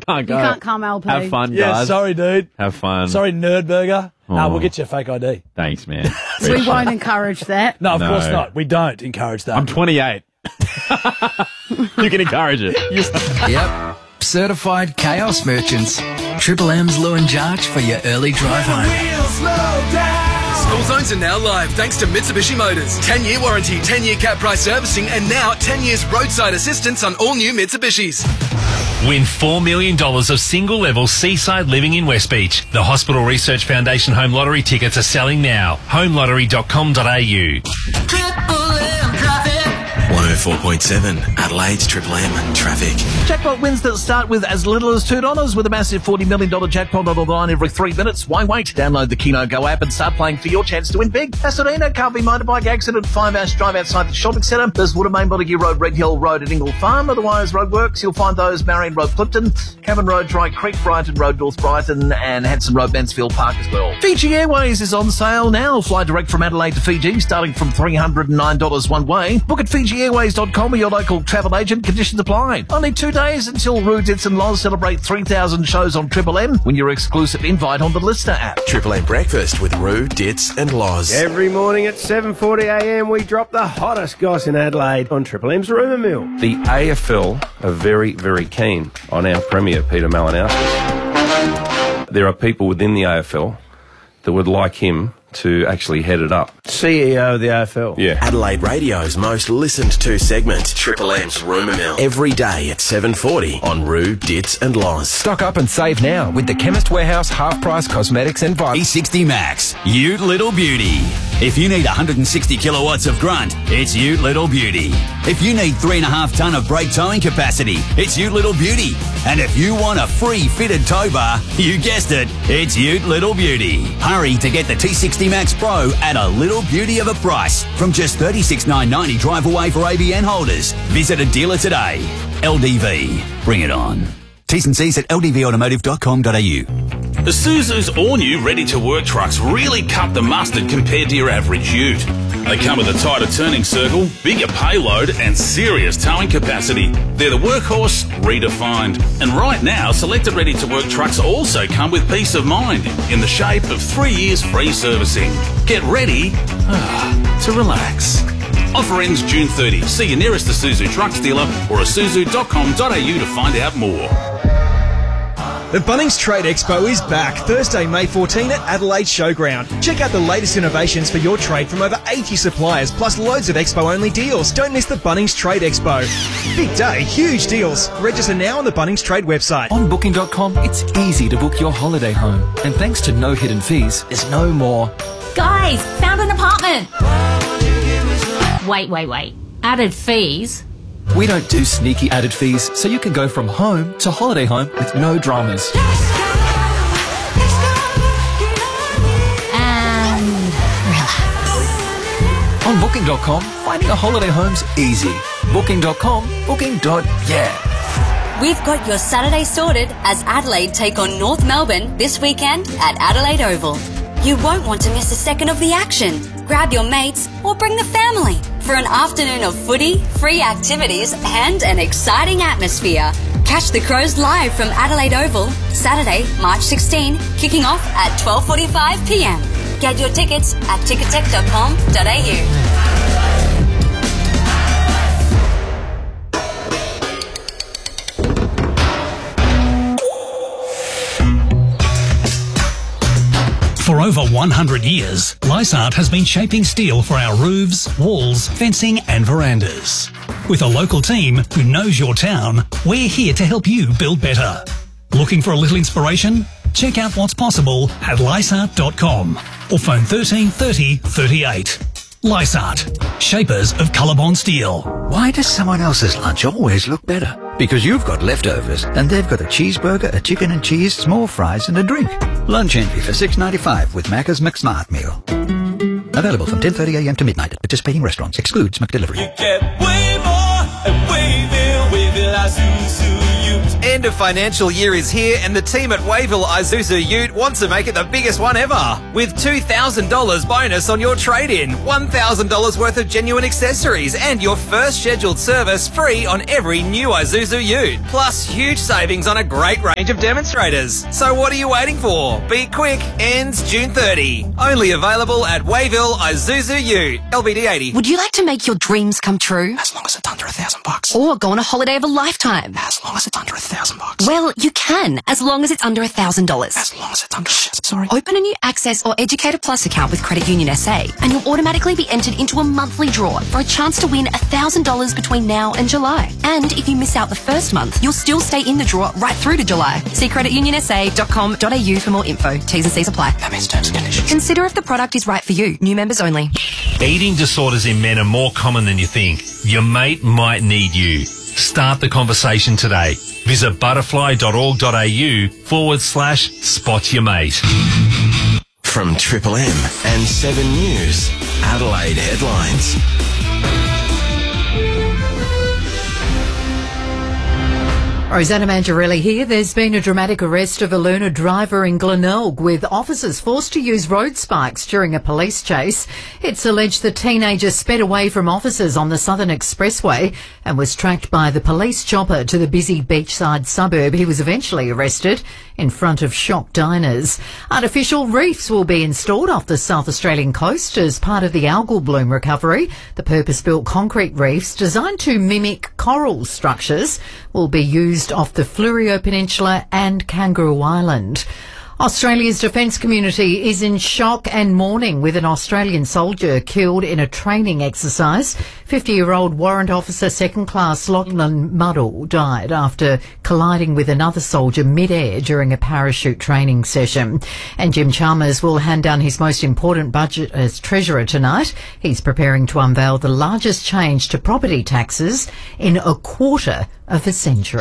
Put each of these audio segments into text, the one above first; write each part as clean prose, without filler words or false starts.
can't go. You can't come, LP. Have fun, guys. Yeah, sorry, dude. Have fun. Sorry, Nerdburger. No, Oh. we'll get you a fake ID. Thanks, man. So we won't encourage that. No, of No. course not. We don't encourage that. I'm 28. You can encourage it. Yep. Certified chaos merchants. Triple M's Lou and Jarch for your early drive home. School zones are now live thanks to Mitsubishi Motors. 10-year warranty, 10-year cap price servicing, and now 10 years roadside assistance on all new Mitsubishis. Win $4 million of single-level seaside living in West Beach. The Hospital Research Foundation Home Lottery tickets are selling now. homelottery.com.au. 104.7 Adelaide's Triple M traffic. Jackpot wins that start with as little as $2 with a massive $40 million jackpot on the line every 3 minutes. Why wait? Download the Keno Go app and start playing for your chance to win big. Pasadena, Carby motorbike accident, 5-hour drive outside the shopping centre. There's Woodamain, Montague Road, Red Hill Road at Ingle Farm. Otherwise, roadworks, you'll find those Marion Road, Clifton, Cabin Road, Dry Creek, Brighton Road, North Brighton, and Hanson Road, Mansfield Park as well. Fiji Airways is on sale now. Fly direct from Adelaide to Fiji, starting from $309 one way. Book at FijiAirways.com or your local travel agent. Conditions apply. Only 2 days until Roo, Dits and Loz celebrate 3,000 shows on Triple M. Win your exclusive invite on the Listener app. Triple M breakfast with Roo, Dits and Loz. Every morning at 7:40am, we drop the hottest goss in Adelaide on Triple M's Rumour Mill. The AFL are very, very keen on our Premier, Peter Malinowski. There are people within the AFL that would like him to actually head it up. CEO of the AFL. Yeah. Adelaide Radio's most listened to segment, Triple M's Rumour Mill. Every day at 7:40 on Roo, Dits and Loz. Stock up and save now with the Chemist Warehouse half-price cosmetics and vitamins. E60 Max, Ute Little Beauty. If you need 160 kilowatts of grunt, it's Ute Little Beauty. If you need 3.5 tonne of brake towing capacity, it's Ute Little Beauty. And if you want a free fitted tow bar, you guessed it, it's Ute Little Beauty. Hurry to get the T60 Max Pro at a little beauty of a price from just $36,990 drive away for ABN holders. Visit a dealer today. LDV. Bring it on. T's and C's at ldvautomotive.com.au. Isuzu's all-new ready-to-work trucks really cut the mustard compared to your average ute. They come with a tighter turning circle, bigger payload and serious towing capacity. They're the workhorse redefined. And right now, selected ready-to-work trucks also come with peace of mind in the shape of 3 years free servicing. Get ready to relax. Offer ends June 30. See your nearest Isuzu Trucks dealer or isuzu.com.au to find out more. The Bunnings Trade Expo is back Thursday, May 14 at Adelaide Showground. Check out the latest innovations for your trade from over 80 suppliers, plus loads of Expo-only deals. Don't miss the Bunnings Trade Expo. Big day, huge deals. Register now on the Bunnings Trade website. On Booking.com, it's easy to book your holiday home. And thanks to no hidden fees, there's no more. Guys, found an apartment. Wait. Added fees? We don't do sneaky added fees, so you can go from home to holiday home with no dramas. And relax. On Booking.com, finding a holiday home's easy. Booking.com, booking.yeah. We've got your Saturday sorted as Adelaide take on North Melbourne this weekend at Adelaide Oval. You won't want to miss a second of the action. Grab your mates or bring the family for an afternoon of footy, free activities and an exciting atmosphere. Catch the Crows live from Adelaide Oval, Saturday, March 16, kicking off at 12:45pm. Get your tickets at tickettech.com.au. For over 100 years, Lysart has been shaping steel for our roofs, walls, fencing and verandas. With a local team who knows your town, we're here to help you build better. Looking for a little inspiration? Check out what's possible at lysart.com or phone 13 30 38. Lysart, shapers of Colorbond steel. Why does someone else's lunch always look better? Because you've got leftovers and they've got a cheeseburger, a chicken and cheese, small fries and a drink. Lunch envy for $6.95 with Macca's McSmart meal. Available from 10:30am to midnight at participating restaurants. Excludes McDelivery. You get way more and way more with Isuzu Ute. End of financial year is here and the team at Wayville Isuzu Ute wants to make it the biggest one ever. With $2,000 bonus on your trade-in, $1,000 worth of genuine accessories and your first scheduled service free on every new Isuzu Ute. Plus huge savings on a great range of demonstrators. So what are you waiting for? Be quick, ends June 30. Only available at Wayville Isuzu Ute. LVD 80. Would you like to make your dreams come true? As long as it's under $1,000. Or go on a holiday of a lifetime? As long as it's under $1,000. Well, you can, as long as it's under $1,000. As long as it's under... Sorry. Open a new Access or Educator Plus account with Credit Union SA and you'll automatically be entered into a monthly draw for a chance to win $1,000 between now and July. And if you miss out the first month, you'll still stay in the draw right through to July. See creditunionsa.com.au for more info. T's and C's apply. That means terms and conditions. Consider if the product is right for you. New members only. Eating disorders in men are more common than you think. Your mate might need you. Start the conversation today. Visit butterfly.org.au/spot your mate. From Triple M and 7 News, Adelaide headlines. Rosanna Mangiarelli here. There's been a dramatic arrest of a learner driver in Glenelg with officers forced to use road spikes during a police chase. It's alleged the teenager sped away from officers on the Southern Expressway and was tracked by the police chopper to the busy beachside suburb. He was eventually arrested in front of Shock Diners. Artificial reefs will be installed off the South Australian coast as part of the algal bloom recovery. The purpose-built concrete reefs designed to mimic coral structures will be used off the Fleurieu Peninsula and Kangaroo Island. Australia's defence community is in shock and mourning with an Australian soldier killed in a training exercise. 50-year-old warrant officer second class Lachlan Muddle died after colliding with another soldier mid-air during a parachute training session. And Jim Chalmers will hand down his most important budget as Treasurer tonight. He's preparing to unveil the largest change to property taxes in a quarter of a century.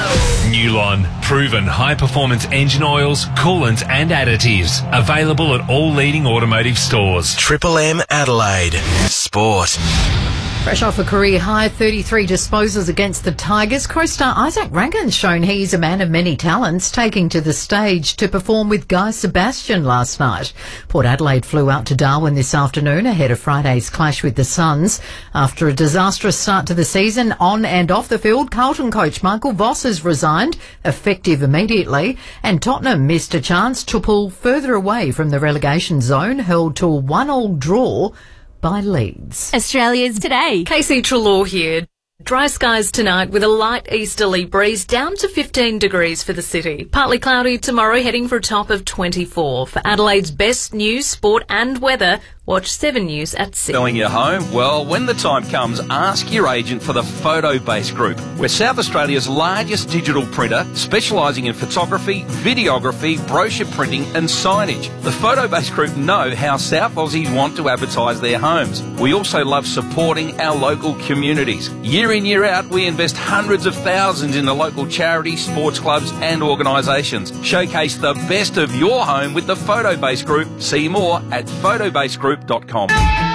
Newline, proven high-performance engine oils, coolants and additives. Available at all leading automotive stores. Triple M Adelaide. Sport. Fresh off a career high 33 disposals against the Tigers, Crow star Isaac Rankin's shown he's a man of many talents, taking to the stage to perform with Guy Sebastian last night. Port Adelaide flew out to Darwin this afternoon ahead of Friday's clash with the Suns. After a disastrous start to the season, on and off the field, Carlton coach Michael Voss has resigned, effective immediately, and Tottenham missed a chance to pull further away from the relegation zone, held to a 1-1 draw by Leeds. Australia's Today. Casey Trelaw here. Dry skies tonight with a light easterly breeze down to 15 degrees for the city. Partly cloudy tomorrow, heading for a top of 24. For Adelaide's best news, sport and weather, watch 7 News at 6. Selling your home? Well, when the time comes, ask your agent for the Photobase Group. We're South Australia's largest digital printer, specialising in photography, videography, brochure printing and signage. The Photobase Group know how South Aussies want to advertise their homes. We also love supporting our local communities. Year in, year out, we invest hundreds of thousands in the local charities, sports clubs and organisations. Showcase the best of your home with the Photobase Group. See more at photobasegroup.com.